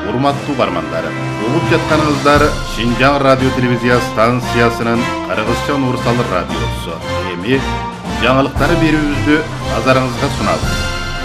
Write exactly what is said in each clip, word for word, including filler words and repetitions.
Урматтуу угармандар, угуп жатканыңыздар Шинжаң радио телевизия станциясынын Кыргызча Нурсал радиосу. Эми жаңылыктары берүүбүздү назарыңызга сунабыз.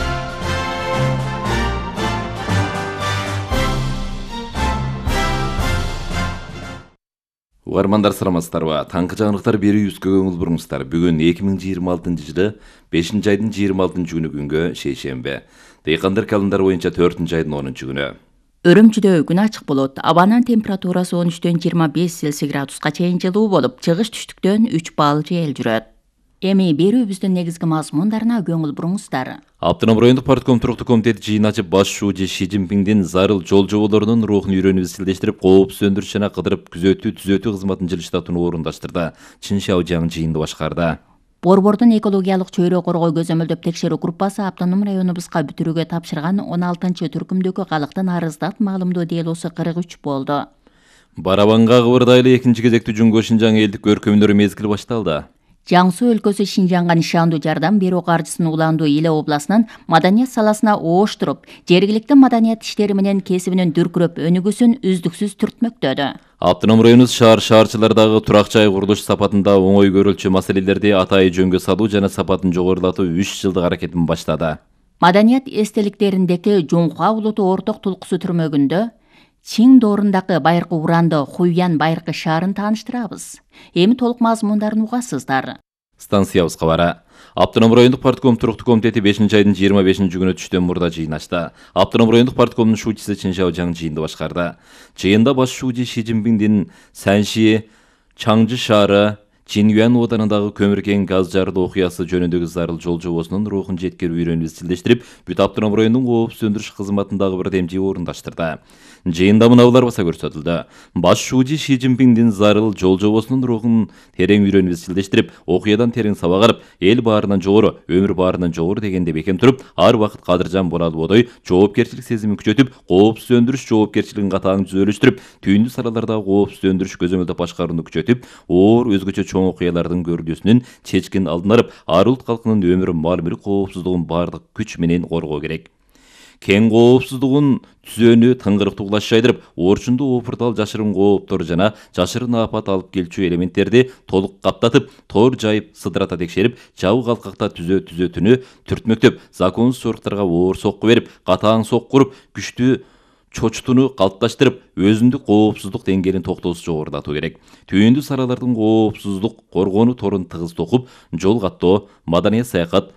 Угармандар саламатсыздарбы? Таңкы жаңылыктар берүүбүзгө көңүл буруңуздар. Бүгүн эки миң жыйырма алтынчы жылы бешинчи айдын жыйырма алтынчы күнү күнгө шейшембе. Дыйкандар календар боюнча төртүнчү айдын онунчу күнү. Өрөмчүдө күн ачык болот. Абанын температурасы он үчтөн жыйырма беш Цельсий градуска чейин жылуу болуп, чыгыш түштүктөн үч балл жел жүрөт. Эми берүүбүздүн негизги мазмундарына көңүл буруңуздар. Автоном райондук партком туруктуу комитети жыйын ачып, баш шуужи Ши Цзиньпиндин зарыл жол жоболорунун рухун үйрөнүп изилдештирип, коопсуз өндүрүш жана кыдырып күзөтүү түзөтүү кызматын жылыштатууну орундаштырды. Чин Шаожаң жыйынды башкарды. Борбордун экологиялык чөйрө коргоо көзөмөлдөп текшерүү группасы автоном районубузга бүтүрүүгө тапшырган он алтынчы түркүмдөгү калктын арыздат маалымдоо делосу кырк үч болду. Барабанга кыбырдайлы экинчи кезектүү Жумго Шинжаң элдик көркөмдөрү мезгили башталды. Жang Суу өлкөсү Шинжаңга нишандуу жардам берүү каржысын уландуу Иле областынын маданият саласына ооштуруп, жергиликтүү маданият иштери менен кесибинин дүркүрөп өнүгүүсүн үздүксүз түртмөктөдү. Автоном районубуз шаар шаарчылардагы турак жай курулуш сапатында оңой көрүлчү маселелерди атайы жөнгө салуу жана сапатын жогорулатуу үч жылдык аракетин баштады. Маданият эстеликтериндеки Жуңха улуту орток тулкусу түрмөгүндө Чиң доорундагы байыркы уранды Хуйян байыркы шаарын тааныштырабыз. Эми толук мазмундарын угасыздар. Станциябыз кабары. Автоном райондук партком туруктуу комитети бешинчи айдын жыйырма бешинчи күнү түштөн мурда жыйын ачты. Автоном райондук парткомдун шуучусу Чин Шаожаң жыйынды башкарды. Жыйында баш шуучу Ши Цзиньпиндин Санши, Чаңжы шаары, Чинюан оданындагы көмүркен газ жарылуу окуясы жөнүндөгү зарыл жол жобосунун рухун жеткирүү үйрөнүп изилдештирип, бүт автоном райондун коопсуз өндүрүш кызматындагы бирдемчи орундаштырды. Жыйында мынаулар баса көрсөтүлдү. Баш шуучу Ши Цзиньпиндин зарыл жол жобосунун рухун терең үйрөнүп изилдештирип, окуядан терең сабак алып, эл баарынан жогору, өмүр баарынан жогору дегенде бекем туруп, ар убакыт кадыржан Борал бодой жоопкерчилик сезимин күчөтүп, коопсуз өндүрүш жоопкерчилигин катаң түзөлүштүрүп, түйүндүү салалардагы коопсуз өндүрүш көзөмөлдөп башкарууну күчөтүп, оор өзгөчө чоң окуялардын көрүлүүсүнүн чечкин алдын алып, ар улут калкынын өмүрү, мал мүлк коопсуздугун бардык күч менен коргоо керек. Кен коопсуздугун түзөөнү тыңгырыктуу кулаш жайдырып, орчундуу опуртал жашырын кооптор жана жашырын апат алып келчү элементтерди толук каптатып, тор жайып, сыдырата текшерип, жабык калкакта түзөө түзөтүүнү түртмөктөп, законсуз сорукторго оор сокку берип, катаң сокку уруп, күчтүү чочтуну калыпташтырып, өзүндүк коопсуздук деңгээлин токтоосуз жогорулатуу керек. Түйүндүү салалардын коопсуздук коргонуу торун тыгыз токуп, жол каттоо, маданият саякат,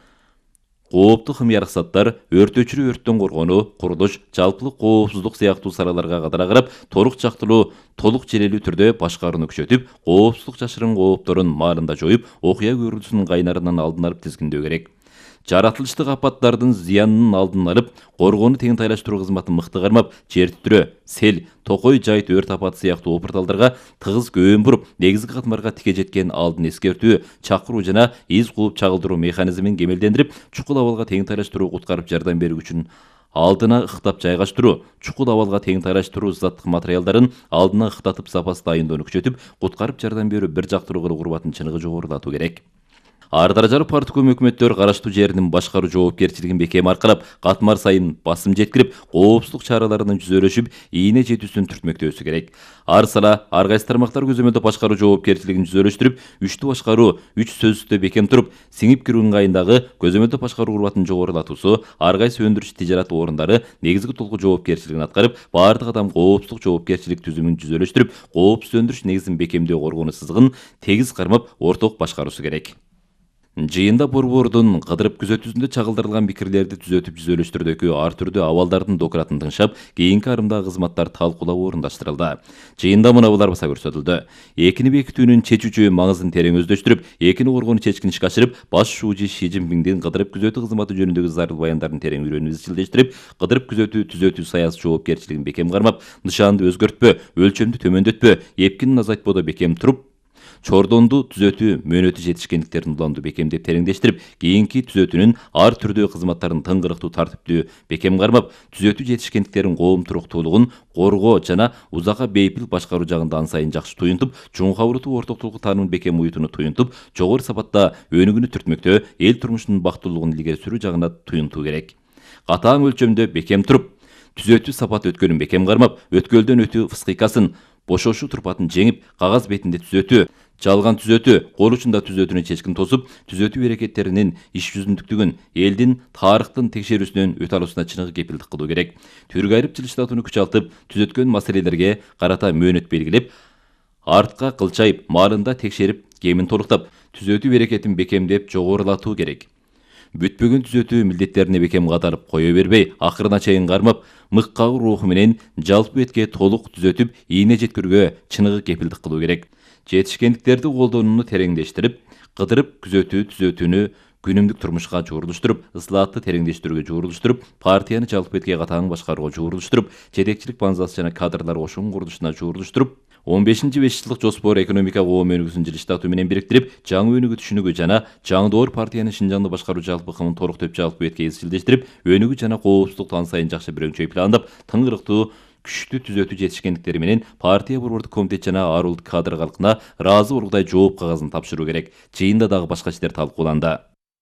кооптуу хымярыксаттар, өрт өчүрүү, өрттөн коргонуу, курулуш, жалпылык коопсуздук сыяктуу салаларга кадала карап, толук жактылуу, толук желелүү түрдө башкарууну күчөтүп, коопсуздук жашырын коопторун маалында жоюп, окуя көрүлүүсүнүн кайнарынан алдын алып тизгиндөө керек. Жаратылыштык апаттардын зыянынын алдын алып, коргоону тең тайлаштыруу кызматын мыкты кармап, жер титирөө, сел, токой, жайыт, өрт апаты сыяктуу опурталдарга тыгыз көөн буруп, негизги катмарга тике жеткен алдын эскертүү, чакыруу жана из кууп чагылдыруу механизмин кемелдендирип, чукул абалга тең тайлаштыруу, куткарып жардам берүү үчүн алдына ыктап жайгаштыруу, чукул абалга тең тайлаштыруу заттык материалдарын алдына ыктатып запас дайындоону күчөтүп, куткарып жардам берүү, бир жактыруу кылуу курбатын чыныгы жогорулатуу керек. Ар даражалуу партком өкмөттөр караштуу жердин башкаруу жоопкерчилигин бекем аркалап, катмар сайын басым жеткирип, коопсуздук чараларынын жүзөлөшүп, ийне жетүүсүн түртмөктөөсү керек. Ар сала, ар кайсы тармактар көзөмөлдөп башкаруу жоопкерчилигин жүзөлөштүрүп, үчтүү башкаруу, үч сөзсүздө бекем туруп, сиңип кирүү ыңгайындагы көзөмөлдөп башкаруу курбатын жогорулатуусу, ар кайсы өндүрүш тижарат орундары негизги толку жоопкерчилигин аткарып, баардык адам коопсуздук жоопкерчилик түзүмүн жүзөлөштүрүп, коопсуз өндүрүш негизин бекемдөө коргонуу сызыгын тегиз кармап, орток башкаруусу керек. Жыйында борбордун кыдырып күзөтүүсүндө чагылдырылган пикирлерди түзөтүп жүзөлөштүрүүдөгү ар түрдүү абалдардын докуратын тыңшап, кийинки арымдагы кызматтар талкуулап орундаштырылды. Жыйында мынаулар баса көрсөтүлдү. Экини бекитүүнүн чечүүчү маңызын терең өздөштүрүп, экини коргонуу чечкин ишке ашырып, баш шуучу Ши Цзиньпиндин кыдырып күзөтүү кызматы жөнүндөгү зарыл баяндарын терең үйрөнүп изилдештирип, кыдырып күзөтүү түзөтүү саясий жоопкерчилигин бекем кармап, нышанды өзгөртпө, өлчөмдү төмөндөтпө, эпкинин азайтпоодо бекем туруп, чордонду түзөтүү мөөнөтү жетишкендиктерин уланду бекемдеп тереңдештирип, кийинки түзөтүүнүн ар түрдүү кызматтарын тыңгырыктуу тартиптүү бекем кармап, түзөтүү жетишкендиктерин коом туруктуулугун коргоо жана узакка бейпил башкаруу жагында ан сайын жакшы туюнтуп, Жуңха улуту ортоктулук таанымын бекем уютууну туюнтуп, жогору сапатта өнүгүүнү түртмөктөө, эл турмушунун бактылуулугун илгери сүрүү жагына туюнтуу керек. Катаң өлчөмдө бекем туруп, түзөтүү сапат өткөнүн бекем кармап, өткөлдөн өтүү фыскыйкасын, бошошу турпатын жеңип, кагаз бетинде түзөтүү, жалган түзөтүү, кол учунда түзөтүүнү чечкин тосуп, түзөтүү аракеттеринин иш жүзүндүктүгүн элдин тарыхтын текшерүүсүнөн өтө алуусуна чыныгы кепилдик кылуу керек. Түргө айрып жылыштатууну күчалтып, түзөткөн маселелерге карата мөөнөт белгилеп, артка кылчайып, маалында текшерип, кемин толуктап, түзөтүү аракетин бекемдеп жогорулатуу керек. Бүтпөгөн түзөтүү милдеттерине бекем катарып кое бербей, акырына чейин кармап, мык кагуу руху менен жалпы бетке толук түзөтүп, ийне жеткирүүгө чыныгы кепилдик кылуу керек. Жетишкендиктерди колдонууну тереңдештирип, кыдырып күзөтүү түзөтүүнү күнүмдүк турмушка жуурулуштуруп, ысылаатты тереңдештирүүгө жуурулуштуруп, партияны жалпы бетке катаң башкарууга жуурулуштуруп, жетекчилик базасы жана кадрлар кошун курулушуна жуурулуштуруп, он бешинчи беш жылдык жоспор экономика коом өнүгүүсүн жылыштатуу менен бириктирип, жаңы өнүгүү түшүнүгү жана жаңдоор партиянын Шинжаңды башкаруу жалпы кымын толуктоп жалпы бетке изчилдештирип, өнүгүү жана коопсуздук таң сайын жакшы бирөңчөй пландап, тыңгырыктуу күчтүү түзөтүү жетишкендиктери менен партия борбордук комитет жана арулдук кадр калкына ыраазы болгудай жооп кагазын тапшыруу керек. Жыйында дагы башка иштер талкууланды.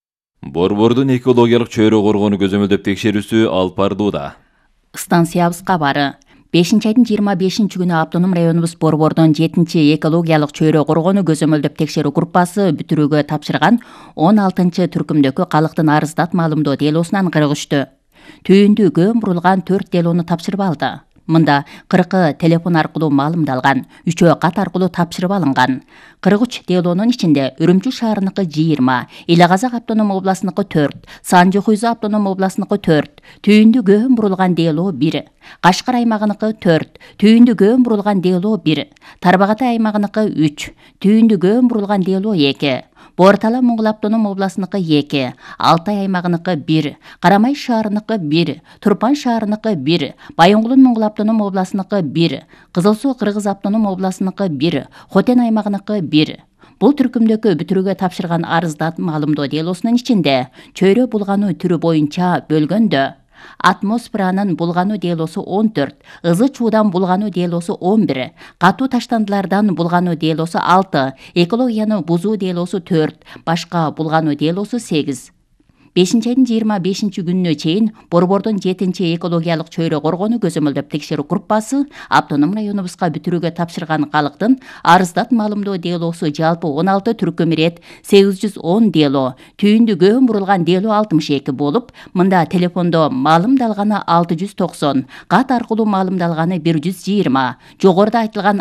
Борбордун экологиялык чөйрө коргоону көзөмөлдөп текшерүүсү алып барылууда. Станциябыз кабары. бешинчи айдын жыйырма бешинчи күнү автоном районубуз борбордон жетинчи экологиялык чөйрө коргоону көзөмөлдөп текшерүү группасы бүтүрүүгө тапшырган он алтынчы түркүмдөгү калктын арыздат маалымдоо делосунан кыргышту. Түйүндү көм бурулган төрт делону тапшырып алды. Мында кыркы телефон аркылуу маалымдалган, үчөө кат аркылуу тапшырып алынган. кырк үч делонун ичинде Үрүмчү шаарыныкы жыйырма, Эле Казак автоном областыныкы төрт, Санжы Хуйзу автоном областыныкы төрт, түйүндү көм бурулган дело бир, Кашкар аймагыныкы төрт, түйүндү көм бурулган дело бир, Тарбагатай аймагыныкы үч, түйүндү көм бурулган дело эки, Бортала Моңгол автоном областыныкы эки, Алтай аймагыныкы бир, Карамай шаарыныкы бир, Турпан шаарыныкы бир, Байоңгулун Моңгол автоном областыныкы бир, Кызыл Суу Кыргыз автоном областыныкы бир, Хотен аймагыныкы бир. Бул түркүмдөгү бүтүрүүгө тапшырган арыздат маалымдоо делосунун ичинде чөйрө булгануу түрү боюнча бөлгөндө атмосферанын булгануу делосу он төрт, ызы чуудан булгануу делосу он бир, катуу таштандылардан булгануу делосу алты, экологияны бузуу делосу төрт, башка булгануу делосу сегиз. бешинчи айдын жыйырма бешинчи күнүнө чейин борбордун жетинчи экологиялык чөйрө коргоону көзөмөлдөп текшерүү группасы автоном районубузга бүтүрүүгө тапшырган калктын арыздат маалымдоо делосу жалпы он алты түркүм ирет сегиз жүз он дело, түйүндү көм бурулган дело алтымыш эки болуп, мында телефондо маалымдалганы алты жүз токсон, кат аркылуу маалымдалганы бир жүз жыйырма, жогоруда айтылган